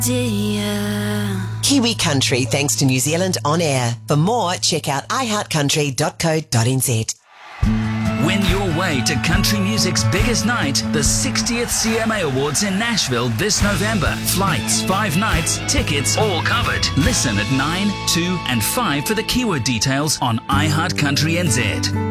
Dear. Kiwi Country, thanks to New Zealand On Air. For more, check out iHeartCountry.co.nz. Win your way to country music's biggest night, the 60th CMA Awards in Nashville this November. Flights, 5 nights, tickets, all covered. Listen at 9, 2 and 5 for the keyword details on iHeartCountry NZ.